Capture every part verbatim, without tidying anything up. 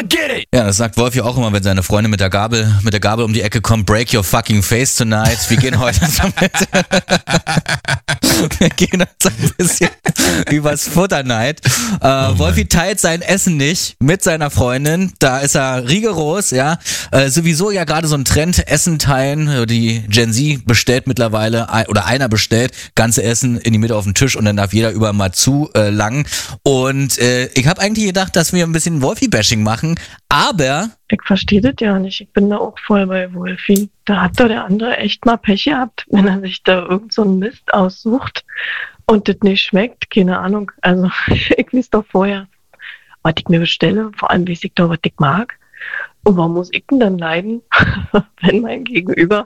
get it! Ja, das sagt Wolfi auch immer, wenn seine Freundin mit der Gabel, mit der Gabel um die Ecke kommt, break your fucking face tonight. Wir gehen heute damit. Wir gehen uns ein bisschen übers Futterneid. Äh, oh Wolfi teilt sein Essen nicht mit seiner Freundin. Da ist er rigoros, ja. Äh, sowieso ja gerade so ein Trend, Essen teilen. Die Gen Z bestellt mittlerweile, oder einer bestellt, ganze Essen in die Mitte auf den Tisch und dann darf jeder überall mal zu äh, lang. Und äh, ich habe eigentlich gedacht, dass wir ein bisschen Wolfi-Bashing machen, aber... Ich verstehe das ja nicht. Ich bin da auch voll bei Wolfi. Da hat doch der andere echt mal Pech gehabt, wenn er sich da irgend so einen Mist aussucht und das nicht schmeckt. Keine Ahnung. Also ich weiß doch vorher, was ich mir bestelle. Vor allem weiß ich doch, was ich mag. Und warum muss ich denn dann leiden, wenn mein Gegenüber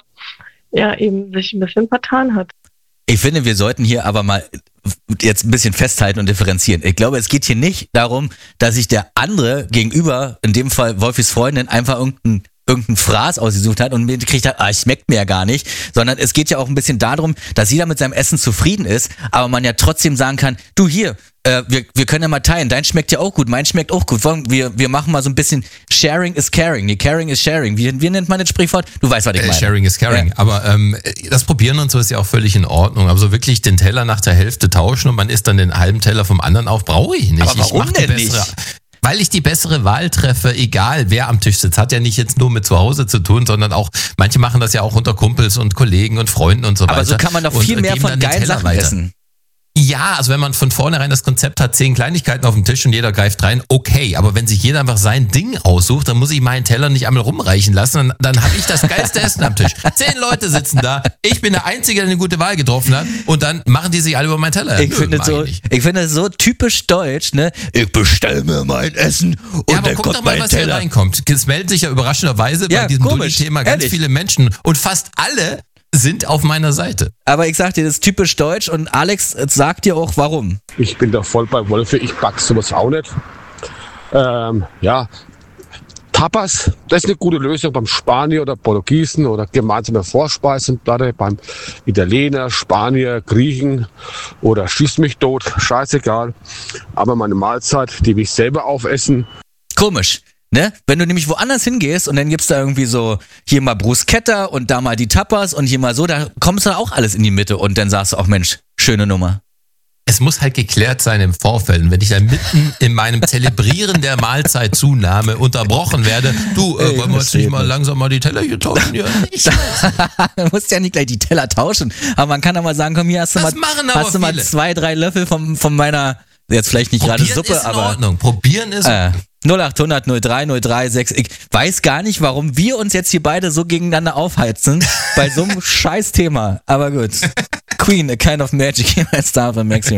ja eben sich ein bisschen vertan hat? Ich finde, wir sollten hier aber mal jetzt ein bisschen festhalten und differenzieren. Ich glaube, es geht hier nicht darum, dass sich der andere gegenüber, in dem Fall Wolfis Freundin, einfach irgendein irgendein Fraß ausgesucht hat und mir gekriegt hat, ah, schmeckt mir ja gar nicht, sondern es geht ja auch ein bisschen darum, dass jeder mit seinem Essen zufrieden ist, aber man ja trotzdem sagen kann, du hier, äh, wir, wir können ja mal teilen, dein schmeckt ja auch gut, mein schmeckt auch gut, wir, wir machen mal so ein bisschen Sharing is Caring, nee, Caring is Sharing, wie, wie nennt man das Sprichwort? Du weißt, was ich meine. Äh, sharing is Caring, ja. Aber ähm, das Probieren und so ist ja auch völlig in Ordnung, aber so wirklich den Teller nach der Hälfte tauschen und man isst dann den halben Teller vom anderen auf, brauche ich nicht. Aber warum ich mach denn die bessere, nicht? Weil ich die bessere Wahl treffe, egal wer am Tisch sitzt. Hat ja nicht jetzt nur mit zu Hause zu tun, sondern auch, manche machen das ja auch unter Kumpels und Kollegen und Freunden und so weiter. Aber so kann man doch viel mehr von geilen Sachen weiter essen. Ja, also wenn man von vornherein das Konzept hat, zehn Kleinigkeiten auf dem Tisch und jeder greift rein, okay. Aber wenn sich jeder einfach sein Ding aussucht, dann muss ich meinen Teller nicht einmal rumreichen lassen. Dann, dann habe ich das geilste Essen am Tisch. Zehn Leute sitzen da, ich bin der Einzige, der eine gute Wahl getroffen hat und dann machen die sich alle über meinen Teller. Ich finde so, ich, ich finde es so typisch deutsch, ne? Ich bestelle mir mein Essen und ja, aber dann guck kommt doch mal, mein was Teller. hier reinkommt. Es melden sich ja überraschenderweise ja, bei diesem komisch, Thema ganz ehrlich. viele Menschen und fast alle sind auf meiner Seite. Aber ich sag dir, das ist typisch deutsch und Alex sagt dir auch, warum. Ich bin da voll bei Wolfi, ich back sowas auch nicht. Ähm, ja, Tapas, das ist eine gute Lösung beim Spanier oder Portugiesen oder gemeinsame Vorspeisenplatte beim Italiener, Spanier, Griechen oder schieß mich tot, scheißegal. Aber meine Mahlzeit, die will ich selber aufessen. Komisch. Ne? Wenn du nämlich woanders hingehst und dann gibt's da irgendwie so, hier mal Bruschetta und da mal die Tapas und hier mal so, da kommst du auch alles in die Mitte und dann sagst du auch, Mensch, schöne Nummer. Es muss halt geklärt sein im Vorfeld. Und wenn ich dann mitten in meinem Zelebrieren der Mahlzeitzunahme unterbrochen werde, du, äh, wollen wir jetzt nicht mal langsam mal die Teller hier tauschen? Ja, ich Du musst ja nicht gleich die Teller tauschen, aber man kann doch mal sagen, komm, hier hast du, das mal, machen aber hast du mal viele. zwei, drei Löffel von, von meiner, jetzt vielleicht nicht gerade Probieren Suppe, ist in aber... Ordnung. Probieren ist äh, null acht hundert null drei null drei sechs. Ich weiß gar nicht, warum wir uns jetzt hier beide so gegeneinander aufheizen bei so einem scheiß Thema. Aber gut. Queen, a kind of magic, als Star von Maximum.